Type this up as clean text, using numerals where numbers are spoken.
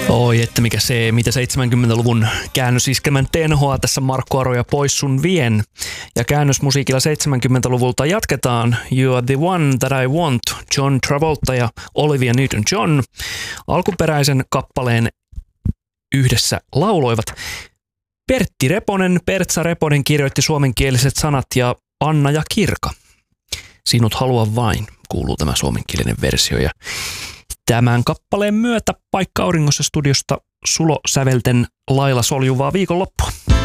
Oi, että mikä se, mitä 70-luvun käännösiskelmän tenhoa tässä Markku Aro ja Pois sun vien. Ja käännösmusiikilla 70-luvulta jatketaan You Are The One That I Want, John Travolta ja Olivia Newton-John. Alkuperäisen kappaleen yhdessä lauloivat Pertsa Reponen kirjoitti suomenkieliset sanat ja Anna ja Kirka. Sinut halua vain, kuuluu tämä suomenkielinen versio. Ja tämän kappaleen myötä Paikka Auringossa studiosta Sulo sävelten lailla soljuvaa viikonloppua.